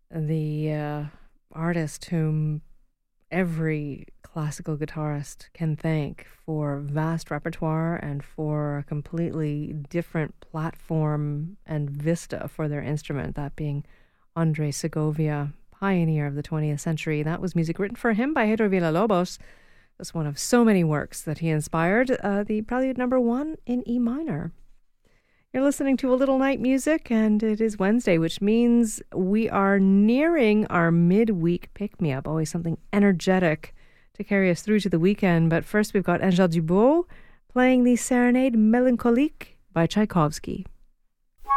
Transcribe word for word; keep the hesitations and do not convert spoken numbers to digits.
the uh, artist whom every classical guitarist can thank for vast repertoire and for a completely different platform and vista for their instrument, that being Andre Segovia, pioneer of the twentieth century. That was music written for him by Hector Villa-Lobos. It's one of so many works that he inspired, uh, the Prelude number one in E minor. You're listening to A Little Night Music, and it is Wednesday, which means we are nearing our midweek pick-me-up, always something energetic to carry us through to the weekend. But first, we've got Angèle Dubois playing the Serenade Mélancolique by Tchaikovsky.